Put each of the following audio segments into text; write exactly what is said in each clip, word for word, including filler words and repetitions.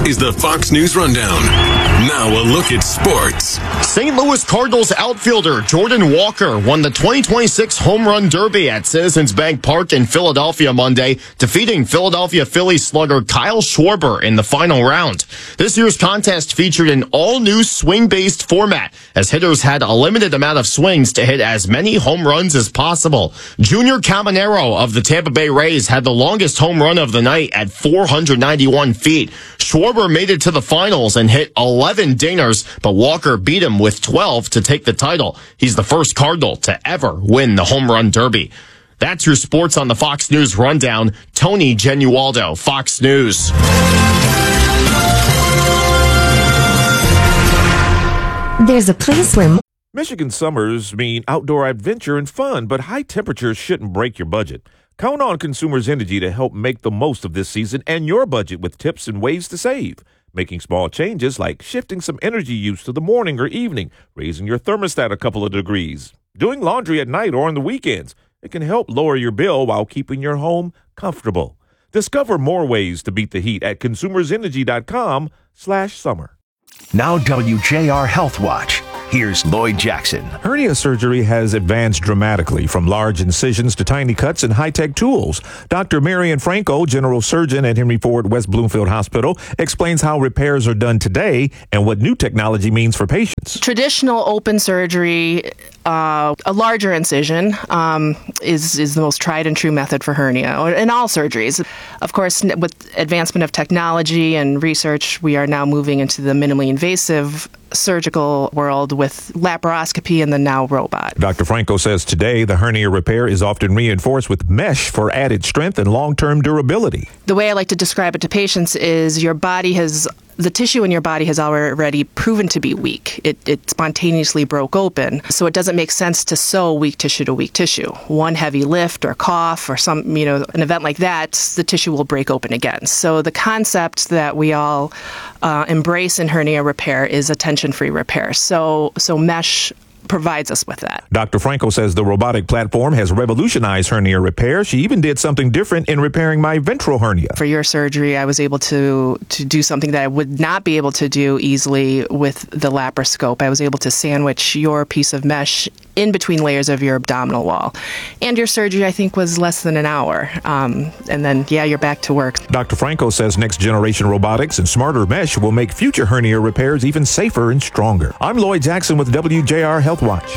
is the Fox News Rundown. Now a look at sports. Saint Louis Cardinals outfielder Jordan Walker won the twenty twenty-six Home Run Derby at Citizens Bank Park in Philadelphia Monday, defeating Philadelphia Phillies slugger Kyle Schwarber in the final round. This year's contest featured an all-new swing-based format, as hitters had a limited amount of swings to hit as many home runs as possible. Junior Caminero of the Tampa Bay Rays had the longest home run of the night at four hundred ninety-one feet. Schwarber made it to the finals and hit eleven dingers, but Walker beat him with twelve to take the title. He's the first Cardinal to ever win the Home Run Derby. That's your sports on the Fox News Rundown. Tony Genualdo, Fox News. There's a place where Michigan summers mean outdoor adventure and fun, but high temperatures shouldn't break your budget. Count on Consumers Energy to help make the most of this season and your budget with tips and ways to save. Making small changes like shifting some energy use to the morning or evening, raising your thermostat a couple of degrees, doing laundry at night or on the weekends. It can help lower your bill while keeping your home comfortable. Discover more ways to beat the heat at consumersenergy.com slash summer. Now W J R Health Watch. Here's Lloyd Jackson. Hernia surgery has advanced dramatically, from large incisions to tiny cuts and high-tech tools. Doctor Marian Franco, general surgeon at Henry Ford West Bloomfield Hospital, explains how repairs are done today and what new technology means for patients. Traditional open surgery, uh, a larger incision, um, is, is the most tried and true method for hernia, or in all surgeries. Of course, with advancement of technology and research, we are now moving into the minimally invasive surgical world with laparoscopy and the now robot. Doctor Franco says today the hernia repair is often reinforced with mesh for added strength and long-term durability. The way I like to describe it to patients is your body has, the tissue in your body has already proven to be weak. It, it spontaneously broke open, so it doesn't make sense to sew weak tissue to weak tissue. One heavy lift or cough or some, you know, an event like that, the tissue will break open again. So the concept that we all uh, embrace in hernia repair is a tension-free repair. So, so mesh provides us with that. Doctor Franco says the robotic platform has revolutionized hernia repair. She even did something different in repairing my ventral hernia. For your surgery, I was able to to do something that I would not be able to do easily with the laparoscope. I was able to sandwich your piece of mesh in between layers of your abdominal wall. And your surgery, I think, was less than an hour. Um, and then, yeah, you're back to work. Doctor Franco says next generation robotics and smarter mesh will make future hernia repairs even safer and stronger. I'm Lloyd Jackson with W J R Health Watch.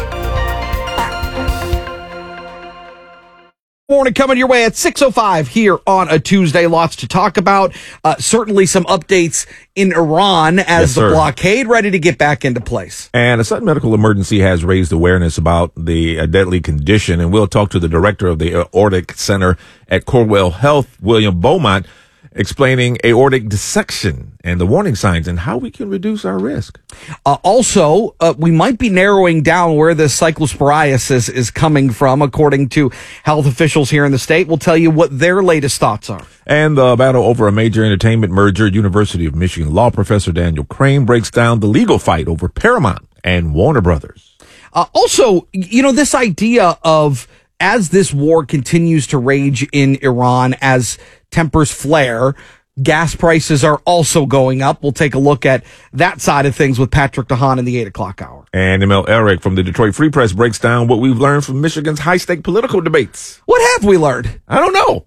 Morning coming your way at six oh five here on a Tuesday. Lots to talk about. Uh, certainly some updates in Iran as yes, the sir. blockade ready to get back into place. And a sudden medical emergency has raised awareness about the uh, deadly condition. And we'll talk to the director of the Aortic Center at Corewell Health, William Beaumont, explaining aortic dissection and the warning signs and how we can reduce our risk. Uh, also, uh, we might be narrowing down where the cyclosporiasis is coming from, according to health officials here in the state. We'll tell you what their latest thoughts are. And the battle over a major entertainment merger. University of Michigan law professor Daniel Crane breaks down the legal fight over Paramount and Warner Brothers. Uh, also, you know, this idea of, as this war continues to rage in Iran, as tempers flare, gas prices are also going up. We'll take a look at that side of things with Patrick DeHaan in the eight o'clock hour. And M L Eric from the Detroit Free Press breaks down what we've learned from Michigan's high-stake political debates. What have we learned? I don't know.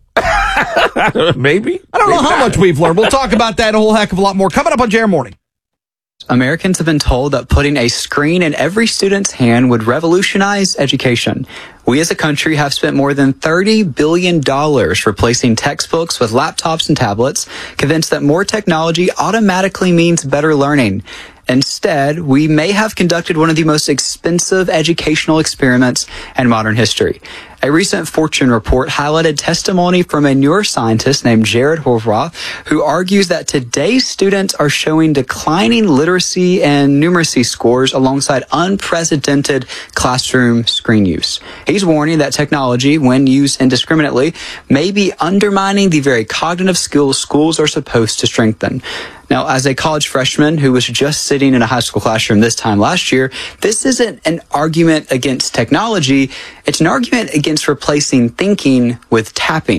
Maybe. I don't Maybe know how not. much we've learned. We'll talk about that and a whole heck of a lot more coming up on J R Morning. Americans have been told that putting a screen in every student's hand would revolutionize education. We as a country have spent more than thirty billion dollars replacing textbooks with laptops and tablets, convinced that more technology automatically means better learning. Instead, we may have conducted one of the most expensive educational experiments in modern history. A recent Fortune report highlighted testimony from a neuroscientist named Jared Horvath, who argues that today's students are showing declining literacy and numeracy scores alongside unprecedented classroom screen use. He's warning that technology, when used indiscriminately, may be undermining the very cognitive skills schools are supposed to strengthen. Now, as a college freshman who was just sitting in a high school classroom this time last year, this isn't an argument against technology. It's an argument against replacing thinking with tapping.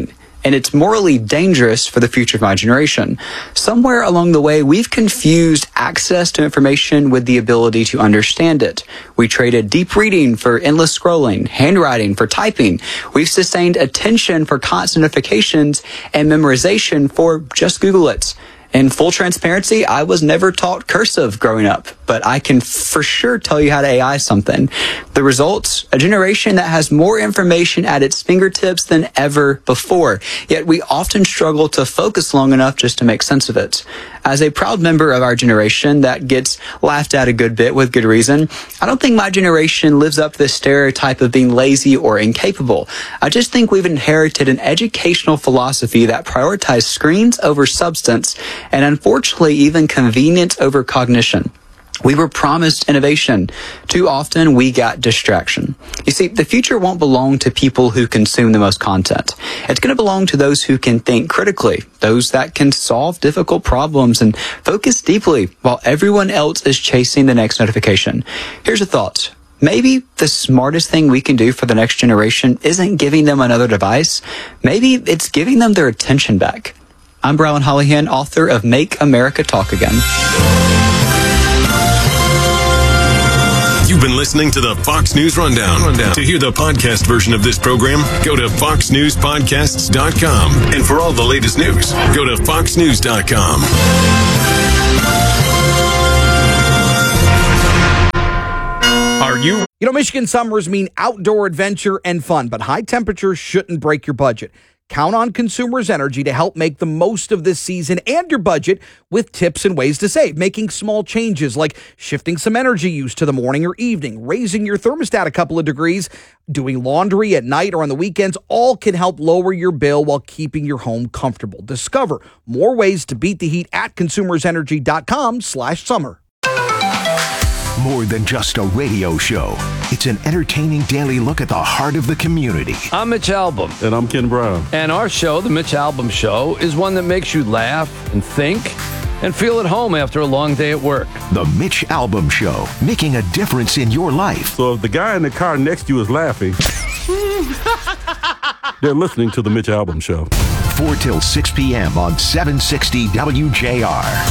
and it's morally dangerous for the future of my generation. Somewhere along the way, we've confused access to information with the ability to understand it. We traded deep reading for endless scrolling, handwriting for typing. We've sustained attention for constant notifications and memorization for just Google it. In full transparency, I was never taught cursive growing up, but I can for sure tell you how to A I something. The results, a generation that has more information at its fingertips than ever before, yet we often struggle to focus long enough just to make sense of it. As a proud member of our generation that gets laughed at a good bit with good reason, I don't think my generation lives up to the stereotype of being lazy or incapable. I just think we've inherited an educational philosophy that prioritizes screens over substance and unfortunately even convenience over cognition. We were promised innovation. Too often, we got distraction. You see, the future won't belong to people who consume the most content. It's going to belong to those who can think critically, those that can solve difficult problems and focus deeply while everyone else is chasing the next notification. Here's a thought. Maybe the smartest thing we can do for the next generation isn't giving them another device. Maybe it's giving them their attention back. I'm Brian Hollihan, author of Make America Talk Again. You've been listening to the Fox News Rundown. Rundown. To hear the podcast version of this program, go to fox news podcasts dot com. And for all the latest news, go to fox news dot com. Are you? You know, Michigan summers mean outdoor adventure and fun, but high temperatures shouldn't break your budget. Count on Consumers Energy to help make the most of this season and your budget with tips and ways to save. Making small changes like shifting some energy use to the morning or evening, raising your thermostat a couple of degrees, doing laundry at night or on the weekends, all can help lower your bill while keeping your home comfortable. Discover more ways to beat the heat at consumers energy dot com slash summer. More than just a radio show. It's an entertaining daily look at the heart of the community. I'm Mitch Albom. And I'm Ken Brown. And our show, The Mitch Albom Show, is one that makes you laugh and think and feel at home after a long day at work. The Mitch Albom Show, making a difference in your life. So if the guy in the car next to you is laughing, they're listening to The Mitch Albom Show. four till six p.m. on seven sixty W J R.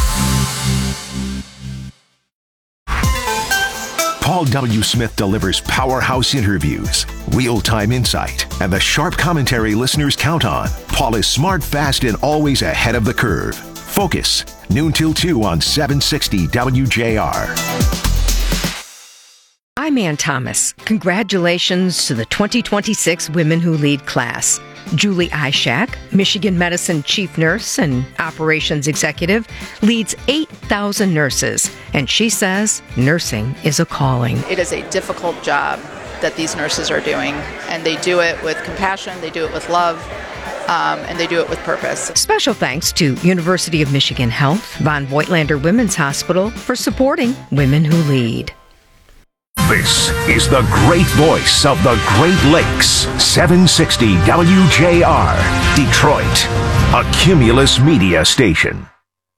Paul W. Smith delivers powerhouse interviews, real-time insight, and the sharp commentary listeners count on. Paul is smart, fast, and always ahead of the curve. Focus, noon till two on seven sixty W J R. I'm Ann Thomas. Congratulations to the twenty twenty-six Women Who Lead class. Julie Ishak, Michigan Medicine Chief Nurse and Operations Executive, leads eight thousand nurses, and she says nursing is a calling. It is a difficult job that these nurses are doing, and they do it with compassion, they do it with love, um, and they do it with purpose. Special thanks to University of Michigan Health, Von Voigtlander Women's Hospital for supporting Women Who Lead. This is the great voice of the Great Lakes, seven sixty W J R, Detroit, a Cumulus media station.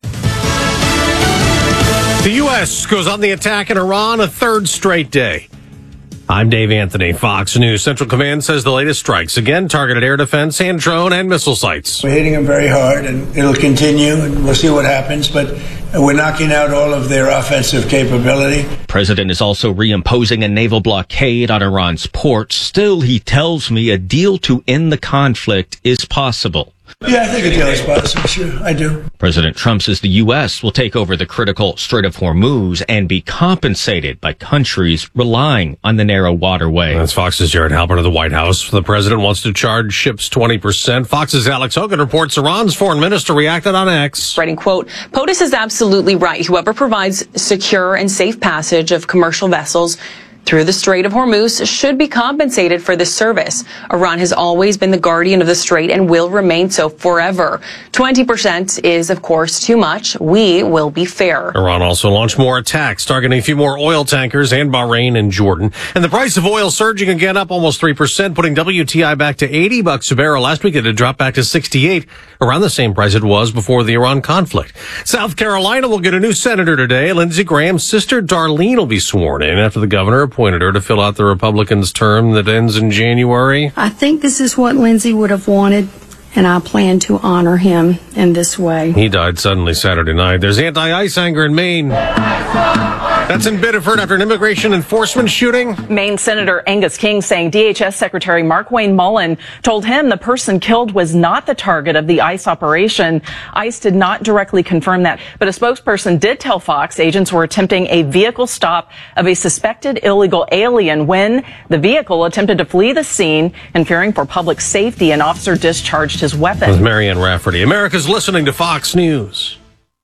The U S goes on the attack in Iran a third straight day. I'm Dave Anthony, Fox News. Central Command says the latest strikes again targeted air defense and drone and missile sites. We're hitting them very hard, and it'll continue, and we'll see what happens, but we're knocking out all of their offensive capability. President is also reimposing a naval blockade on Iran's ports. Still, he tells me a deal to end the conflict is possible. Yeah, I think a deal is possible, sure, I do. President Trump says the U S will take over the critical Strait of Hormuz and be compensated by countries relying on the narrow waterway. That's Fox's Jared Halpern of the White House. The president wants to charge ships twenty percent. Fox's Alex Hogan reports Iran's foreign minister reacted on X. Writing, quote, POTUS is absolutely right. Whoever provides secure and safe passage of commercial vessels through the Strait of Hormuz should be compensated for this service. Iran has always been the guardian of the Strait and will remain so forever. twenty percent is, of course, too much. We will be fair. Iran also launched more attacks, targeting a few more oil tankers and Bahrain and Jordan. And the price of oil surging again, up almost three percent, putting W T I back to eighty bucks a barrel. Last week it had dropped back to sixty-eight, around the same price it was before the Iran conflict. South Carolina will get a new senator today. Lindsey Graham's sister Darlene will be sworn in after the governor appointed her to fill out the Republicans' term that ends in January. I think this is what Lindsey would have wanted, and I plan to honor him in this way. He died suddenly Saturday night. There's anti-ICE anger in Maine. That's in Biddeford after an immigration enforcement shooting. Maine Senator Angus King saying D H S Secretary Markwayne Mullin told him the person killed was not the target of the ICE operation. ICE did not directly confirm that, but a spokesperson did tell Fox agents were attempting a vehicle stop of a suspected illegal alien when the vehicle attempted to flee the scene and fearing for public safety, an officer discharged his weapon. With Marianne Rafferty. America's listening to Fox News.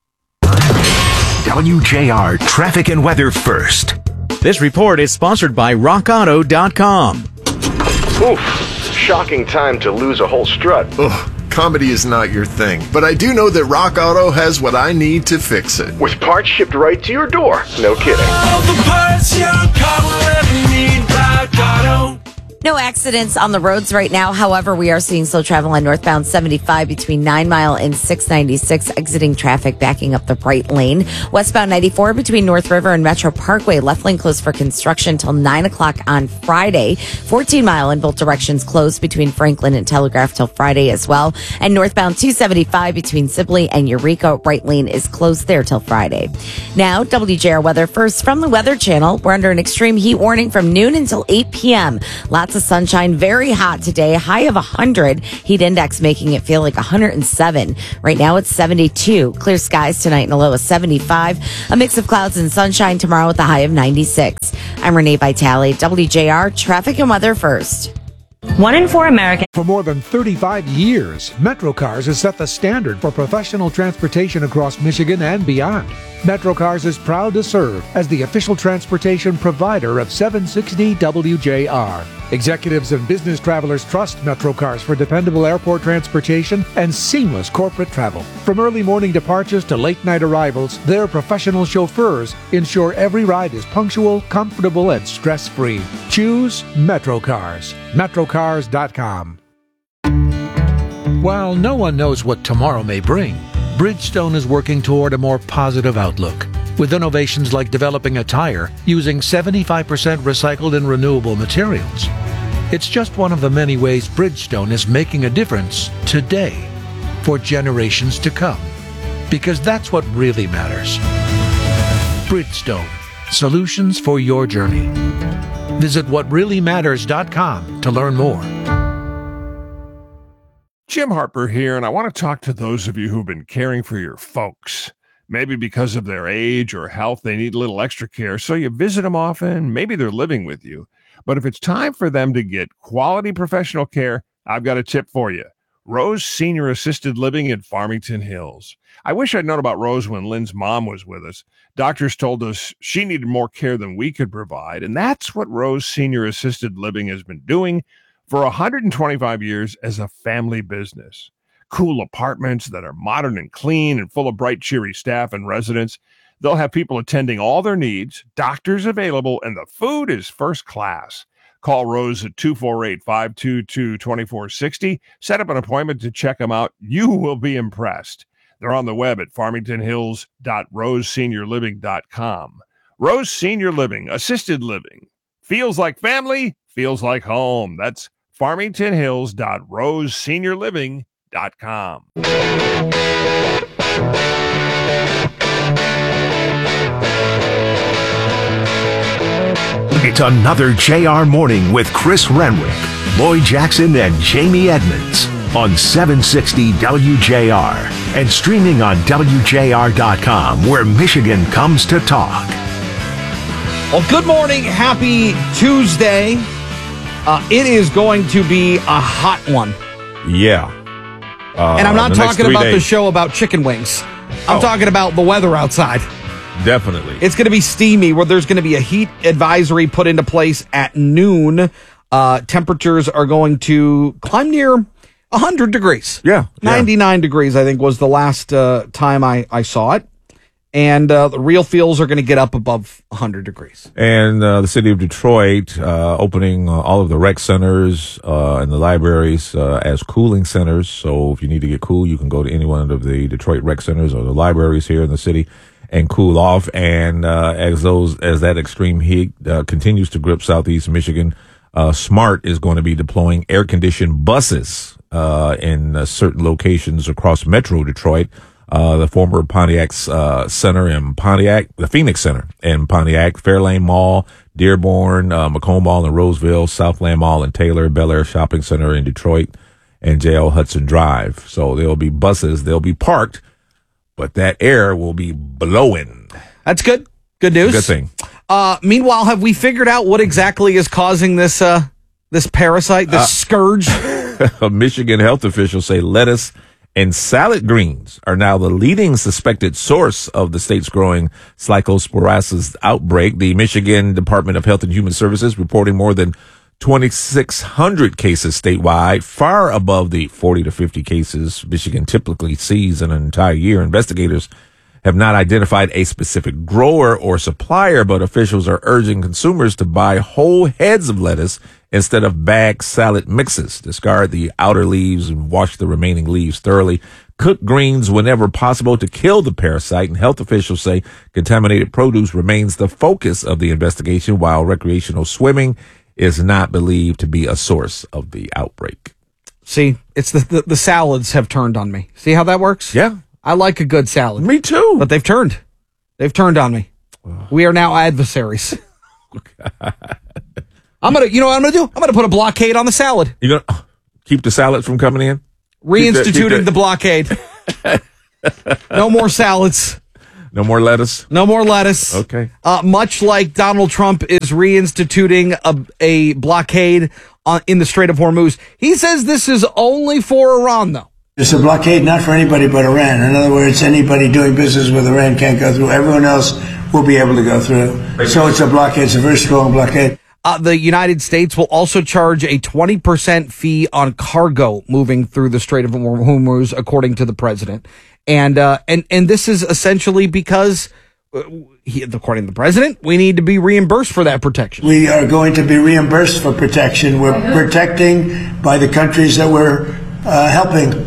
W J R Traffic and Weather First. This report is sponsored by rock auto dot com. Oof, shocking time to lose a whole strut. Ugh, comedy is not your thing, but I do know that Rock Auto has what I need to fix it. With parts shipped right to your door. No kidding. All the parts your car will ever need, Rock Auto. No accidents on the roads right now. However, we are seeing slow travel on northbound seventy-five between nine mile and six ninety-six, exiting traffic, backing up the right lane. Westbound ninety-four between North River and Metro Parkway, left lane closed for construction till nine o'clock on Friday. fourteen mile in both directions closed between Franklin and Telegraph till Friday as well. And northbound two seventy-five between Sibley and Eureka, right lane is closed there till Friday. Now, W J R weather first from the Weather Channel. We're under an extreme heat warning from noon until eight p.m. Lots of sunshine, very hot today, high of one hundred. Heat index making it feel like one hundred seven. Right now it's seventy-two. Clear skies tonight and a low of seventy-five. A mix of clouds and sunshine tomorrow with a high of ninety-six. I'm Renee Vitale, W J R Traffic and Weather First. One in four Americans. For more than thirty-five years, MetroCars has set the standard for professional transportation across Michigan and beyond. MetroCars is proud to serve as the official transportation provider of seven sixty W J R. Executives and business travelers trust MetroCars for dependable airport transportation and seamless corporate travel. From early morning departures to late night arrivals, their professional chauffeurs ensure every ride is punctual, comfortable, and stress-free. Choose MetroCars. Metrocars dot com. While no one knows what tomorrow may bring, Bridgestone is working toward a more positive outlook, with innovations like developing a tire using seventy-five percent recycled and renewable materials. It's just one of the many ways Bridgestone is making a difference today for generations to come, because that's what really matters. Bridgestone, solutions for your journey. Visit what really matters dot com to learn more. Jim Harper here, and I want to talk to those of you who've been caring for your folks. Maybe because of their age or health, they need a little extra care, so you visit them often. Maybe they're living with you. But if it's time for them to get quality professional care, I've got a tip for you. Rose Senior Assisted Living in Farmington Hills. I wish I'd known about Rose when Lynn's mom was with us. Doctors told us she needed more care than we could provide, and that's what Rose Senior Assisted Living has been doing for one hundred twenty-five years as a family business. Cool apartments that are modern and clean and full of bright, cheery staff and residents. They'll have people attending all their needs, doctors available, and the food is first class. Call Rose at two four eight, five two two, two four six zero. Set up an appointment to check them out. You will be impressed. They're on the web at farmington hills dot rose senior living dot com. Rose Senior Living, assisted living. Feels like family, feels like home. That's farmington hills dot rose senior living dot com. It's another J R Morning with Chris Renwick, Lloyd Jackson, and Jamie Edmonds on seven sixty W J R and streaming on W J R dot com, where Michigan comes to talk. Well, good morning. Happy Tuesday. Uh, it is going to be a hot one. Yeah. Uh, and I'm not talking about days. the show about chicken wings. I'm oh. talking about the weather outside. Definitely. It's going to be steamy, where there's going to be a heat advisory put into place at noon. Uh, temperatures are going to climb near one hundred degrees. Yeah. ninety-nine yeah. degrees, I think, was the last uh, time I, I saw it. And uh, the real feels are going to get up above one hundred degrees. And uh, the city of Detroit uh, opening uh, all of the rec centers uh, and the libraries uh, as cooling centers. So if you need to get cool, you can go to any one of the Detroit rec centers or the libraries here in the city and cool off. And uh, as those as that extreme heat uh, continues to grip Southeast Michigan, uh, SMART is going to be deploying air-conditioned buses uh, in uh, certain locations across Metro Detroit. Uh, the former Pontiac uh, Center in Pontiac, the Phoenix Center in Pontiac, Fairlane Mall, Dearborn, uh, Macomb Mall in Roseville, Southland Mall in Taylor, Bel Air Shopping Center in Detroit, and J L Hudson Drive. So there'll be buses, they'll be parked, but that air will be blowing. That's good. Good news. Good thing. Uh, meanwhile, have we figured out what exactly is causing this uh, this parasite, this Uh, scourge? Michigan health officials say lettuce and salad greens are now the leading suspected source of the state's growing Slycosporasis outbreak. The Michigan Department of Health and Human Services reporting more than twenty-six hundred cases statewide, far above the forty to fifty cases Michigan typically sees in an entire year. Investigators have not identified a specific grower or supplier, but officials are urging consumers to buy whole heads of lettuce instead of bag salad mixes. Discard the outer leaves and wash the remaining leaves thoroughly. Cook greens whenever possible to kill the parasite, and health officials say contaminated produce remains the focus of the investigation, while recreational swimming is not believed to be a source of the outbreak. See, it's the, the, the salads have turned on me. See how that works? Yeah. I like a good salad. Me too. But they've turned. They've turned on me. We are now adversaries. I'm going to, you know what I'm going to do? I'm going to put a blockade on the salad. You're going to keep the salad from coming in? Reinstituting Keep the, keep the, the blockade. No more salads. No more lettuce? No more lettuce. Okay. Uh, much like Donald Trump is reinstituting a, a blockade on, in the Strait of Hormuz. He says this is only for Iran, though. It's a blockade not for anybody but Iran. In other words, anybody doing business with Iran can't go through. Everyone else will be able to go through. So it's a blockade. It's a very strong blockade. Uh, the United States will also charge a twenty percent fee on cargo moving through the Strait of Hormuz, according to the president. And uh, and and this is essentially because, uh, he, according to the president, we need to be reimbursed for that protection. We are going to be reimbursed for protection. We're protecting by the countries that we're uh, helping.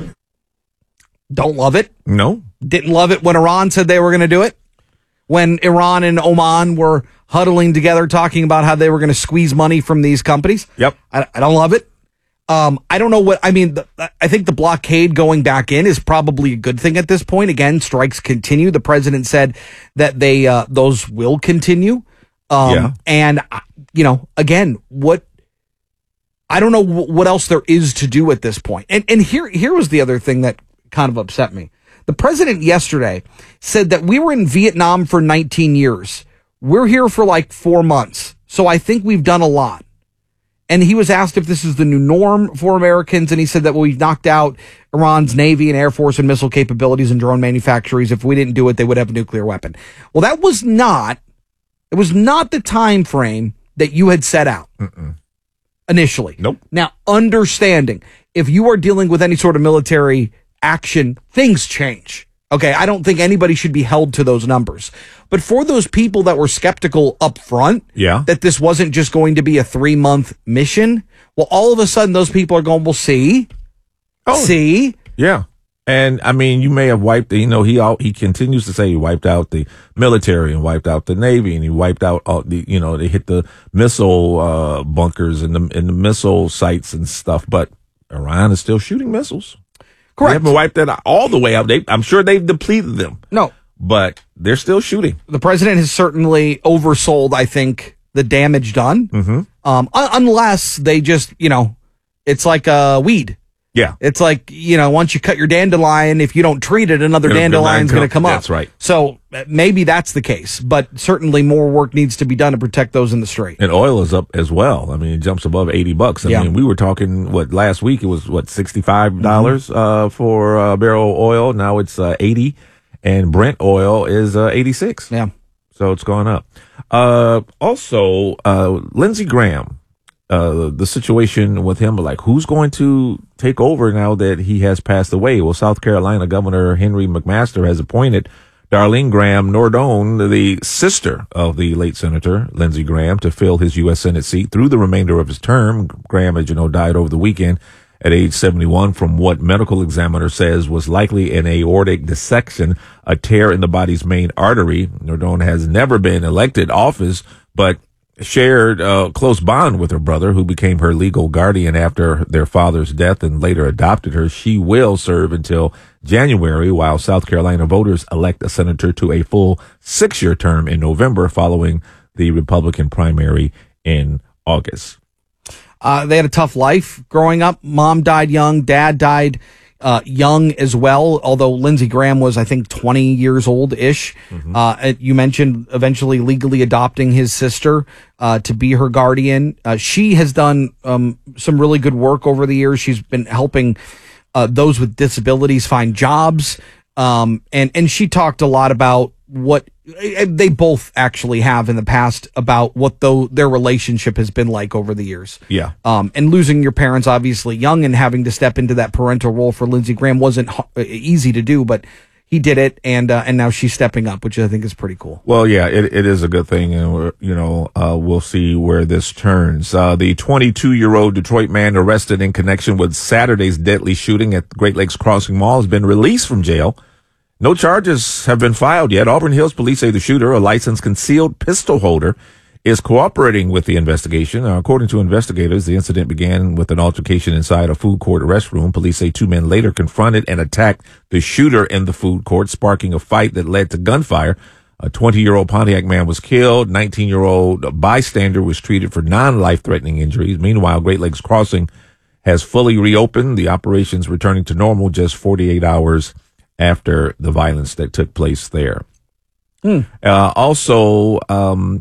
Don't love it. No. Didn't love it when Iran said they were going to do it. When Iran and Oman were huddling together talking about how they were going to squeeze money from these companies. Yep. I, I don't love it. Um, I don't know what, I mean, the, I think the blockade going back in is probably a good thing at this point. Again, strikes continue. The president said that they, uh, those will continue. Um, yeah. and, you know, again, what, I don't know what else there is to do at this point. And, and here, here was the other thing that kind of upset me. The president yesterday said that we were in Vietnam for nineteen years. We're here for like four months. So I think we've done a lot. And he was asked if this is the new norm for Americans. And he said that well, we've knocked out Iran's Navy and Air Force and missile capabilities and drone manufacturers. If we didn't do it, they would have a nuclear weapon. Well, that was not, it was not the time frame that you had set out Mm-mm. initially. Nope. Now, understanding if you are dealing with any sort of military action, things change. Okay, I don't think anybody should be held to those numbers. But for those people that were skeptical up front, yeah. that this wasn't just going to be a three-month mission, well, all of a sudden those people are going, well, see, oh, see. Yeah. And, I mean, you may have wiped, you know, he all, he continues to say he wiped out the military and wiped out the Navy and he wiped out all the, you know, they hit the missile uh, bunkers and the, and the missile sites and stuff. But Iran is still shooting missiles. Correct. They haven't wiped that all the way out. They, I'm sure they've depleted them. No. But they're still shooting. The president has certainly oversold, I think, the damage done. Mm-hmm. Um, un- unless they just, you know, it's like a weed. Yeah. It's like, you know, once you cut your dandelion, if you don't treat it, another It'll dandelion's going to come up. That's right. So uh, maybe that's the case, but certainly more work needs to be done to protect those in the strait. And oil is up as well. I mean, it jumps above eighty bucks. I Yeah. mean, we were talking, what, last week it was, what, sixty-five dollars Mm-hmm. uh, for a barrel of oil. Now it's uh, eighty, and Brent oil is uh, eighty-six. Yeah. So it's going up. Uh, also, uh, Lindsey Graham, uh, the situation with him, like, who's going to take over now that he has passed away? Well, South Carolina Governor Henry McMaster has appointed Darlene Graham Nordone, the sister of the late Senator Lindsey Graham, to fill his U S Senate seat through the remainder of his term. Graham, as you know, died over the weekend at age seventy-one from what medical examiner says was likely an aortic dissection, a tear in the body's main artery. Nordone has never been elected office, but shared a close bond with her brother, who became her legal guardian after their father's death and later adopted her. She will serve until January, while South Carolina voters elect a senator to a full six-year term in November following the Republican primary in August. Uh, they had a tough life growing up. Mom died young. Dad died uh, young as well, although Lindsey Graham was, I think, twenty years old-ish. Mm-hmm. Uh, you mentioned eventually legally adopting his sister uh, to be her guardian. Uh, she has done um, some really good work over the years. She's been helping uh, those with disabilities find jobs. Um, and, and she talked a lot about what they both actually have in the past about what though their relationship has been like over the years. Yeah. Um, and losing your parents obviously young and having to step into that parental role for Lindsey Graham wasn't h- easy to do, but he did it. And, uh, and now she's stepping up, which I think is pretty cool. Well, yeah, it, it is a good thing. And we're, you know, uh, we'll see where this turns. Uh, the twenty-two year old Detroit man arrested in connection with Saturday's deadly shooting at Great Lakes Crossing Mall has been released from jail. No charges have been filed yet. Auburn Hills police say the shooter, a licensed concealed pistol holder, is cooperating with the investigation. Uh, according to investigators, the incident began with an altercation inside a food court restroom. Police say two men later confronted and attacked the shooter in the food court, sparking a fight that led to gunfire. A twenty-year-old Pontiac man was killed. nineteen-year-old bystander was treated for non-life-threatening injuries. Meanwhile, Great Lakes Crossing has fully reopened. The operation's returning to normal just forty-eight hours after the violence that took place there. Hmm. Uh, also, um,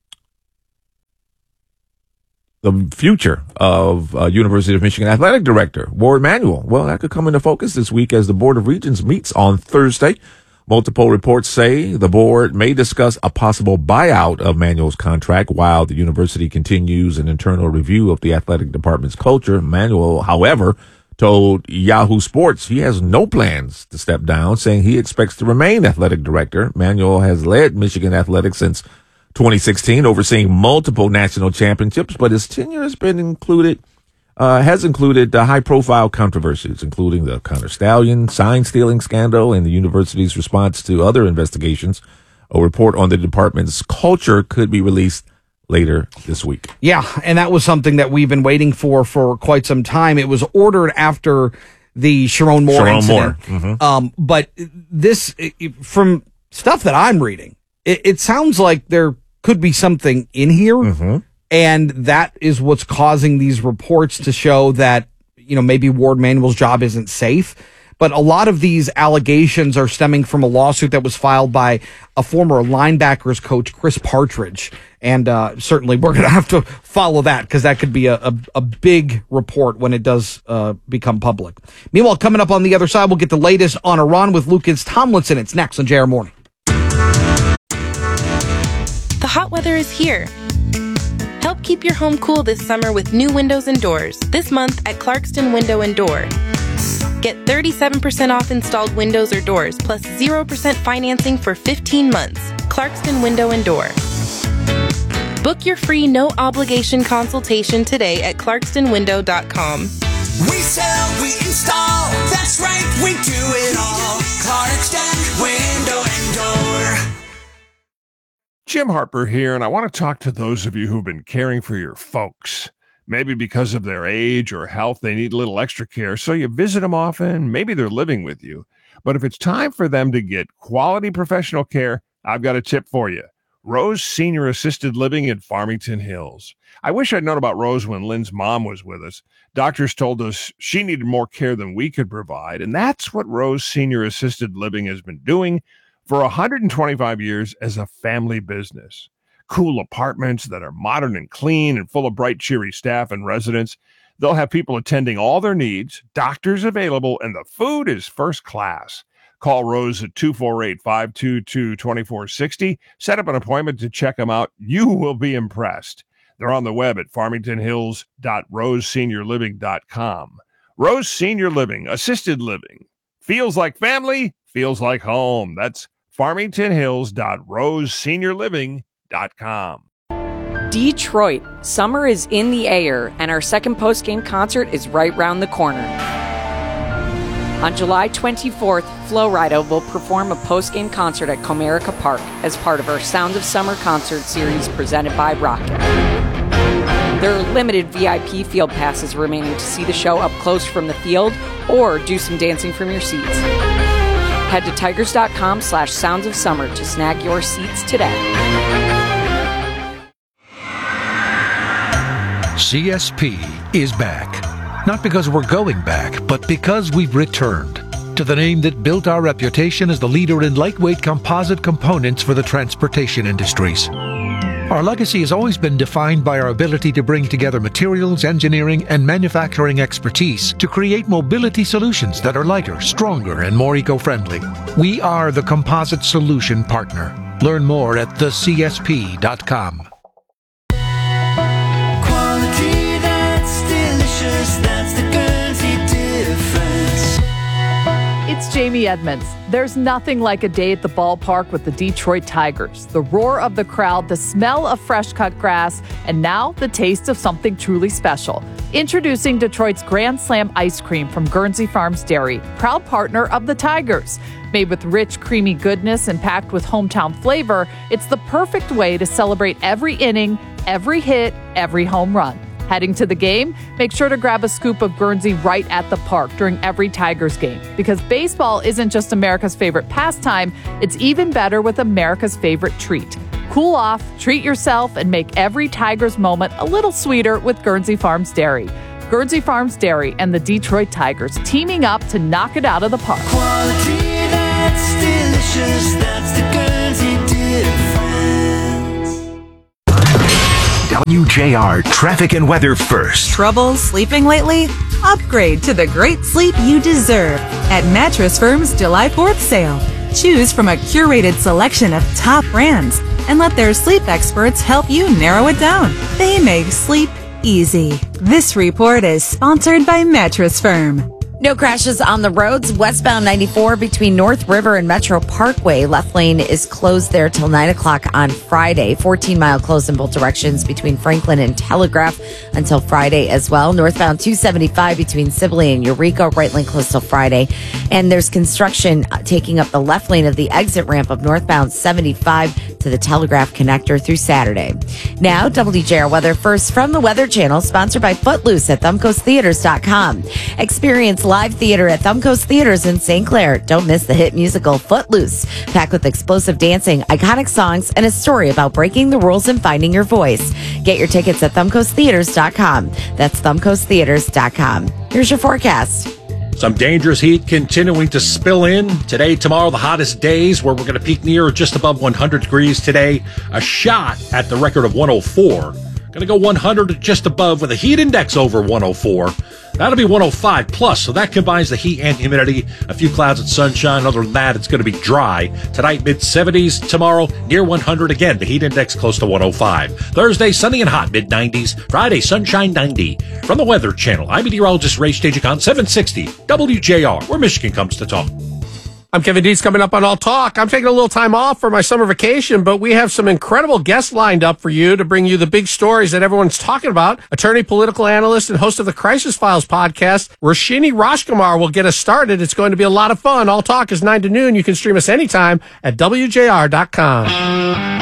the future of uh, University of Michigan Athletic Director Warde Manuel. Well, that could come into focus this week as the Board of Regents meets on Thursday. Multiple reports say the board may discuss a possible buyout of Manuel's contract while the university continues an internal review of the athletic department's culture. Manuel, however, told Yahoo Sports he has no plans to step down, saying he expects to remain athletic director. Manuel has led Michigan athletics since twenty sixteen, overseeing multiple national championships, but his tenure has been included, uh, has included uh, high-profile controversies, including the Connor Stallion sign-stealing scandal and the university's response to other investigations. A report on the department's culture could be released later this week. Yeah, and that was something that we've been waiting for for quite some time. It was ordered after the Sharon Moore Sharon incident. Moore. Mm-hmm. Um, but this, from stuff that I'm reading, it, it sounds like there could be something in here, mm-hmm. and that is what's causing these reports to show that, you know, maybe Warde Manuel's job isn't safe. But a lot of these allegations are stemming from a lawsuit that was filed by a former linebackers coach, Chris Partridge. And uh, certainly we're going to have to follow that because that could be a, a, a big report when it does uh, become public. Meanwhile, coming up on the other side, we'll get the latest on Iran with Lucas Tomlinson. It's next on J R Morning. The hot weather is here. Help keep your home cool this summer with new windows and doors. This month at Clarkston Window and Door. Get thirty-seven percent off installed windows or doors, plus zero percent financing for fifteen months. Clarkston Window and Door. Book your free no-obligation consultation today at clarkston window dot com. We sell, we install, that's right, we do it all. Clarkston Window and Door. Jim Harper here, and I want to talk to those of you who've been caring for your folks. Maybe because of their age or health, they need a little extra care, so you visit them often. Maybe they're living with you. But if it's time for them to get quality professional care, I've got a tip for you. Rose Senior Assisted Living in Farmington Hills. I wish I'd known about Rose when Lynn's mom was with us. Doctors told us she needed more care than we could provide, and that's what Rose Senior Assisted Living has been doing for one hundred twenty-five years as a family business. Cool apartments that are modern and clean and full of bright, cheery staff and residents. They'll have people attending all their needs, doctors available, and the food is first class. Call Rose at two four eight, five two two, two four six zero. Set up an appointment to check them out. You will be impressed. They're on the web at farmington hills dot rose senior living dot com. Rose Senior Living, assisted living. Feels like family, feels like home. That's farmington hills dot rose senior living dot com. Detroit, summer is in the air, and our second post-game concert is right round the corner. On July twenty-fourth, Flo Rida will perform a post-game concert at Comerica Park as part of her Sounds of Summer concert series presented by Rocket. There are limited V I P field passes remaining to see the show up close from the field or do some dancing from your seats. Head to tigers.com slash sounds of summer to snag your seats today. C S P is back. Not because we're going back, but because we've returned to the name that built our reputation as the leader in lightweight composite components for the transportation industries. Our legacy has always been defined by our ability to bring together materials, engineering, and manufacturing expertise to create mobility solutions that are lighter, stronger, and more eco-friendly. We are the composite solution partner. Learn more at the c s p dot com. Quality that's delicious, that's the Guernsey difference. It's Jamie Edmonds. There's nothing like a day at the ballpark with the Detroit Tigers. The roar of the crowd, the smell of fresh-cut grass, and now the taste of something truly special. Introducing Detroit's Grand Slam ice cream from Guernsey Farms Dairy, proud partner of the Tigers. Made with rich, creamy goodness and packed with hometown flavor, it's the perfect way to celebrate every inning, every hit, every home run. Heading to the game? Make sure to grab a scoop of Guernsey right at the park during every Tigers game. Because baseball isn't just America's favorite pastime, it's even better with America's favorite treat. Cool off, treat yourself, and make every Tigers moment a little sweeter with Guernsey Farms Dairy. Guernsey Farms Dairy and the Detroit Tigers teaming up to knock it out of the park. Quality that's delicious, that's the Guernsey difference. W J R Traffic and Weather first. Trouble sleeping lately? Upgrade to the great sleep you deserve at Mattress Firm's July fourth sale. Choose from a curated selection of top brands and let their sleep experts help you narrow it down. They make sleep easy. This report is sponsored by Mattress Firm. No crashes on the roads. Westbound ninety-four between North River and Metro Parkway. Left lane is closed there till nine o'clock on Friday. fourteen mile closed in both directions between Franklin and Telegraph until Friday as well. Northbound two seventy-five between Sibley and Eureka. Right lane closed till Friday. And there's construction taking up the left lane of the exit ramp of northbound seventy-five to the Telegraph connector through Saturday. Now, W J R weather first from the Weather Channel, sponsored by Footloose at thumb coast theaters dot com. Experience live theater at Thumb Coast Theaters in Saint Clair. Don't miss the hit musical Footloose, packed with explosive dancing, iconic songs, and a story about breaking the rules and finding your voice. Get your tickets at thumb coast theaters dot com. That's thumb coast theaters dot com. Here's your forecast. Some dangerous heat continuing to spill in. Today, tomorrow, the hottest days where we're going to peak near or just above one hundred degrees today. A shot at the record of one oh four. Going to go one hundred to just above with a heat index over one oh four. That'll be one oh five plus, so that combines the heat and humidity. A few clouds and sunshine. Other than that, it's going to be dry. Tonight, mid seventies. Tomorrow, near one hundred again. The heat index close to one oh five. Thursday, sunny and hot, mid nineties. Friday, sunshine, ninety. From the Weather Channel, I'm meteorologist Ray Stagicon, seven sixty W J R, where Michigan comes to talk. I'm Kevin Dietz, coming up on All Talk. I'm taking a little time off for my summer vacation, but we have some incredible guests lined up for you to bring you the big stories that everyone's talking about. Attorney, political analyst, and host of the Crisis Files podcast, Roshini Rajkumar, will get us started. It's going to be a lot of fun. All Talk is nine to noon. You can stream us anytime at W J R dot com.